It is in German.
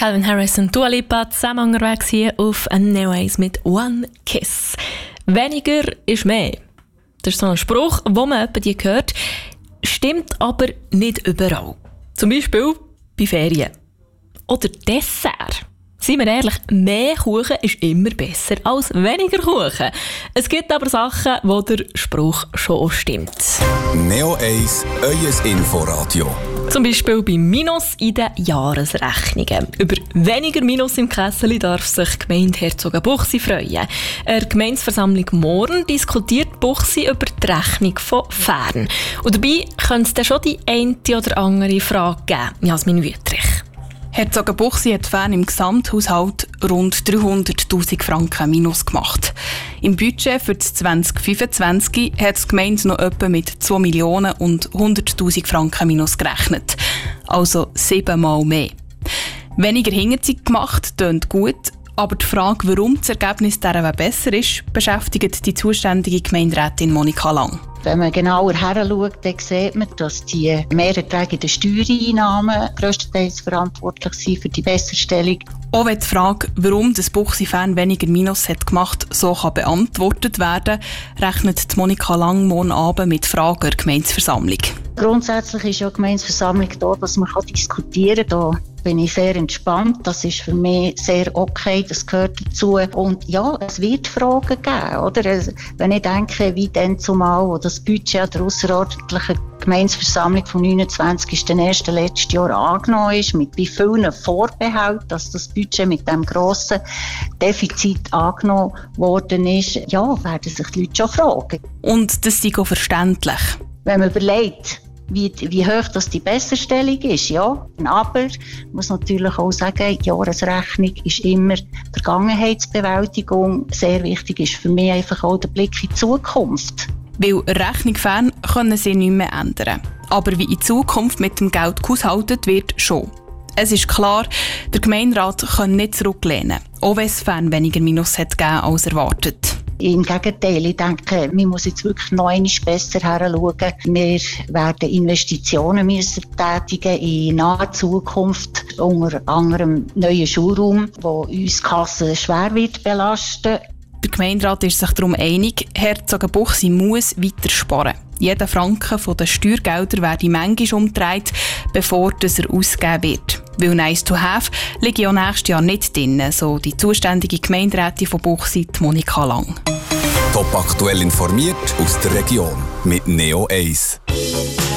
Calvin Harris und Dua Lipa zusammen unterwegs hier auf Neo 1 mit One Kiss. Weniger ist mehr. Das ist so ein Spruch, den man etwa hört, stimmt aber nicht überall. Zum Beispiel bei Ferien. Oder Dessert. Seien wir ehrlich, mehr Kuchen ist immer besser als weniger Kuchen. Es gibt aber Sachen, wo der Spruch schon stimmt. Neo 1, euer Inforadio. Zum Beispiel bei Minus in den Jahresrechnungen. Über weniger Minus im Kessel darf sich die Gemeinde Herzogenbuchsee freuen. Eine Gemeindeversammlung morgen diskutiert Buchsee über die Rechnung von Fern. Und dabei könnte es dann schon die eine oder andere Frage geben. Jasmin Wüttrich. Herzogenbuchsee hat Fern im Gesamthaushalt rund 300'000 Franken Minus gemacht. Im Budget für das 2025 hat die Gemeinde noch etwa mit 2 Millionen und 100'000 Franken Minus gerechnet. Also 7-mal mehr. Weniger Hinterzeit gemacht, tönt gut. Aber die Frage, warum das Ergebnis dieser besser ist, beschäftigt die zuständige Gemeinderätin Monika Lang. Wenn man genauer heranschaut, dann sieht man, dass die Mehrerträge in den Steuereinnahmen grösstenteils verantwortlich sind für die Besserstellung. Auch wenn die Frage, warum das Buchsee Fern weniger Minus hat gemacht, so kann beantwortet werden, rechnet Monika Lang morgen Abend mit Fragen der Gemeindeversammlung. Grundsätzlich ist ja die Gemeindeversammlung da, dass man diskutieren kann. Da bin ich sehr entspannt. Das ist für mich sehr okay, das gehört dazu. Und ja, es wird Fragen geben, oder? Wenn ich denke, wie dann zumal, wo das Budget der ausserordentlichen Gemeindeversammlung vom 29. letztes Jahr angenommen ist, mit wie vielen Vorbehalten, dass das Budget mit dem grossen Defizit angenommen worden ist, ja, werden sich die Leute schon fragen. Und das ist auch verständlich. Wenn man überlegt, wie hoch das die Besserstellung ist, ja. Aber ich muss natürlich auch sagen, die Jahresrechnung ist immer Vergangenheitsbewältigung. Sehr wichtig ist für mich einfach auch der Blick in die Zukunft. Weil Rechnung Fern können sie nicht mehr ändern. Aber wie in Zukunft mit dem Geld gehaushaltet wird, schon. Es ist klar, der Gemeinderat kann nicht zurücklehnen, auch wenn es Fern weniger Minus hat gegeben als erwartet. Im Gegenteil, ich denke, man muss jetzt wirklich noch einmal besser heranschauen. Wir werden Investitionen müssen tätigen in naher Zukunft, unter anderem neuen Schulraum, der uns die Kasse schwer wird belasten. Der Gemeinderat ist sich darum einig, Herzogenbuchsee muss weiter sparen. Jeder Franken von den Steuergeldern werde manchmal umgedreht, bevor er ausgegeben wird. Weil nice to have liegt ja nächstes Jahr nicht drin, so die zuständige Gemeinderätin von Buchsee, Monika Lang. Top aktuell informiert aus der Region mit Neo 1.